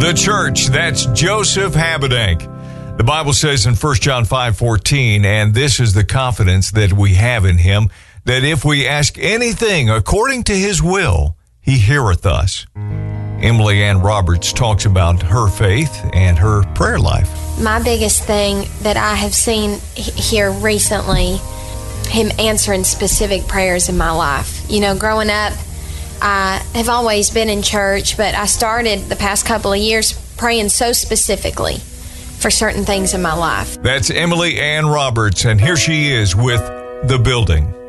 The church, that's Joseph Habedank. The Bible says in 1 John 5:14, and this is the confidence that we have in him, that if we ask anything according to his will, he heareth us. Emily Ann Roberts talks about her faith and her prayer life. My biggest thing that I have seen here recently, him answering specific prayers in my life. You know, growing up, I have always been in church, but I started the past couple of years praying so specifically for certain things in my life. That's Emily Ann Roberts, and here she is with The Building.